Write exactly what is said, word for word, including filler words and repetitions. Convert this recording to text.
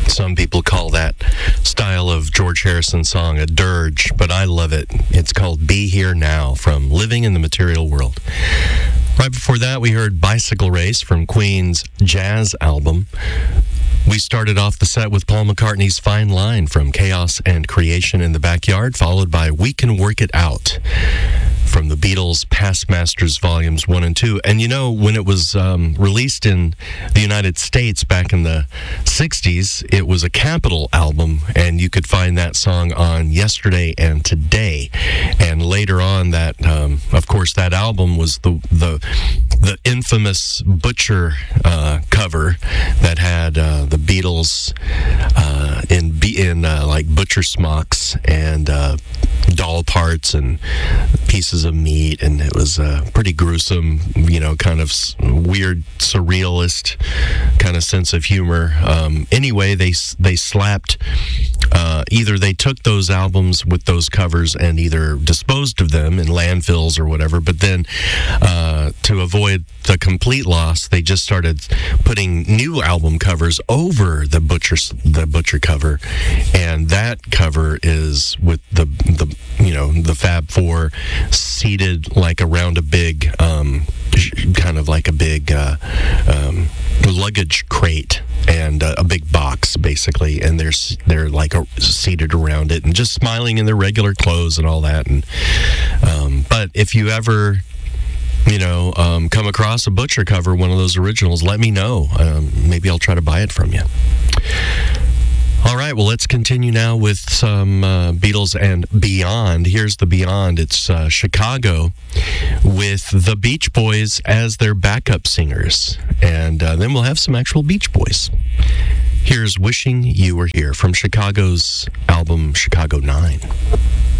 Some people call that style of George Harrison song a dirge, but I love it. It's called Be Here Now from Living in the Material World. Right before that, we heard Bicycle Race from Queen's Jazz album. We started off the set with Paul McCartney's Fine Line from Chaos and Creation in the Backyard, followed by We Can Work It Out from the Beatles' Past Masters Volumes one and two. And you know, when it was um, released in the United States back in the sixties, it was a Capitol album, and you could find that song on Yesterday and Today. And later on, that, um, of course, that album was the the, the infamous Butcher uh, cover that had uh, the Beatles uh, in, in uh, like Butcher smocks and uh, doll parts and pieces of meat, and it was a pretty gruesome, you know, kind of weird, surrealist kind of sense of humor. Um, anyway, they they slapped, uh, either they took those albums with those covers and either disposed of them in landfills or whatever, but then uh, to avoid the complete loss, they just started putting new album covers over the Butcher the Butcher cover, and that cover is with the the you know the Fab Four seated like around a big um, kind of like a big uh, um, luggage crate and uh, a big box basically, and they're they're like uh, seated around it and just smiling in their regular clothes and all that. And um, but if you ever you know, um, come across a Butcher cover, one of those originals, let me know. Um, maybe I'll try to buy it from you. All right, well, let's continue now with some uh, Beatles and Beyond. Here's the Beyond. It's uh, Chicago with the Beach Boys as their backup singers. And uh, then we'll have some actual Beach Boys. Here's Wishing You Were Here from Chicago's album Chicago nine.